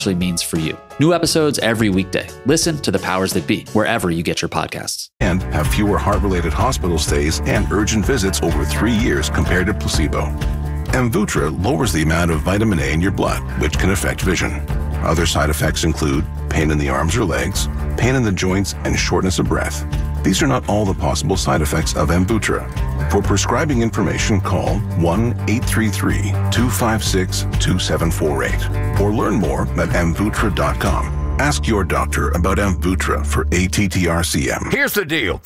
means for you. New episodes every weekday. Listen to The Powers That Be wherever you get your podcasts. And have fewer heart-related hospital stays and urgent visits over 3 years compared to placebo. Amvuttra lowers the amount of vitamin A in your blood, which can affect vision. Other side effects include pain in the arms or legs, pain in the joints, and shortness of breath. These are not all the possible side effects of Amvuttra. For prescribing information, call 1-833-256-2748 or learn more at amvuttra.com. Ask your doctor about Amvuttra for ATTR-CM. Here's the deal.